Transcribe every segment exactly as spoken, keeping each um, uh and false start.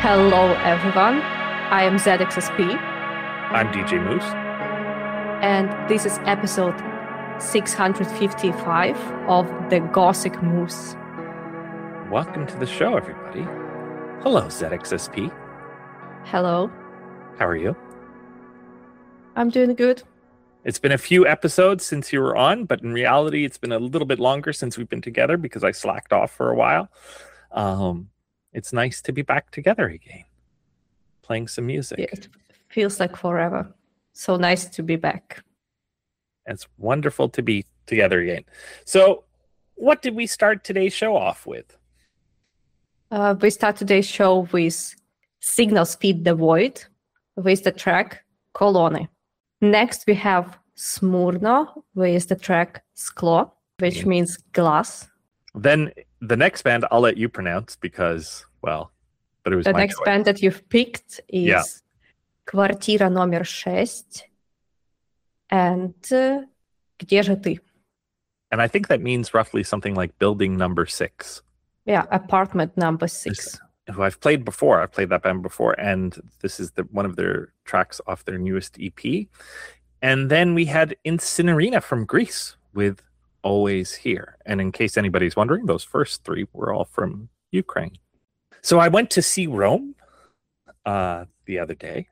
Hello, everyone. I am Z X S P. I'm D J Moose. And this is episode six hundred fifty-five of The Gothic Moose. Welcome to the show, everybody. Hello, Z X S P. Hello. How are you? I'm doing good. It's been a few episodes since you were on, but in reality, it's been a little bit longer since we've been together because I slacked off for a while. Um, it's nice to be back together again, playing some music. Yeah, it feels like forever. So nice to be back. It's wonderful to be together again. So, what did we start today's show off with? Uh, we start today's show with Signals Feed the Void with the track Kolone. Next, we have Smurno with the track Sklo, which mm. means glass. Then the next band I'll let you pronounce because, well, but it was the my next choice. band that you've picked is yeah. Kvartira номер шесть and uh, Где же ты? And I think that means roughly something like building number six. Yeah, apartment number six. Who I've played before. I've played that band before, and this is the one of their tracks off their newest E P. And then we had Incinerina from Greece with Always Here. And in case anybody's wondering, those first three were all from Ukraine. So I went to see Rome uh, the other day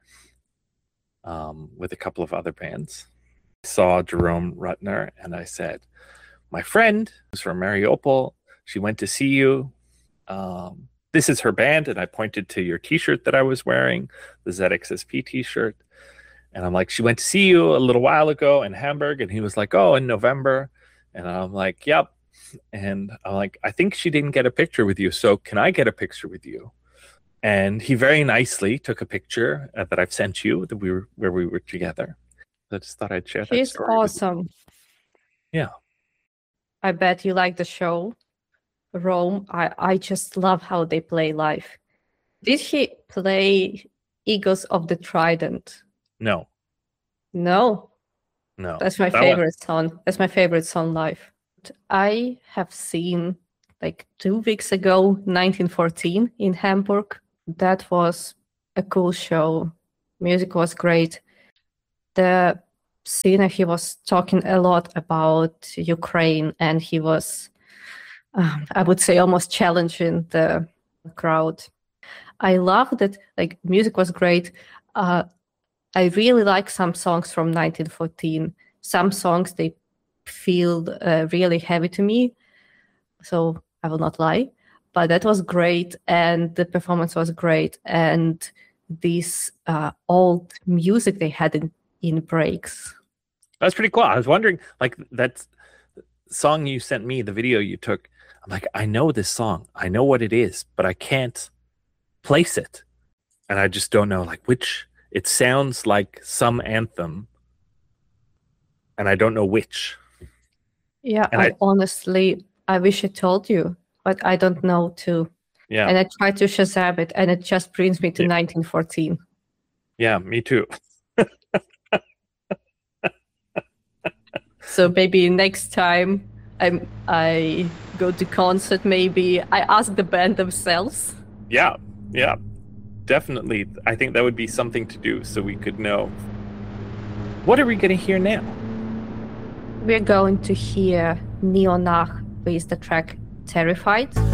um, with a couple of other bands. I saw Jerome Rutner, and I said, my friend who's from Mariupol, she went to see you. Um, this is her band, and I pointed to your T-shirt that I was wearing, the Z X S P T-shirt. And I'm like, she went to see you a little while ago in Hamburg, and he was like, oh, in November. And I'm like, yep. And I'm like, I think she didn't get a picture with you, so can I get a picture with you? And he very nicely took a picture uh, that I've sent you that we were where we were together. I just thought I'd share that She's story. Awesome. Yeah. I bet you like the show. Rome, I, I just love how they play live. Did he play Eagles of the Trident? No. No. No. That's my that favorite one. song. That's my favorite song live. I have seen like two weeks ago, nineteen fourteen in Hamburg. That was a cool show. Music was great. The singer, he was talking a lot about Ukraine, and he was, um, I would say, almost challenging the crowd. I love that, like, music was great. Uh, I really like some songs from nineteen fourteen. Some songs, they feel uh, really heavy to me, so I will not lie. But that was great, and the performance was great, and this uh, old music they had in, in breaks. That's pretty cool. I was wondering, like, that song you sent me, the video you took, I'm like, I know this song. I know what it is, but I can't place it. And I just don't know, like, which... It sounds like some anthem, and I don't know which. Yeah, and I, I honestly, I wish I told you, but I don't know too. Yeah. And I tried to Shazam it, and it just brings me to yeah. nineteen fourteen. Yeah, me too. So maybe next time I I go to concert, maybe I ask the band themselves. Yeah, yeah. Definitely, I think that would be something to do so we could know. What are we going to hear now? We're going to hear Neonach with the track Terrified.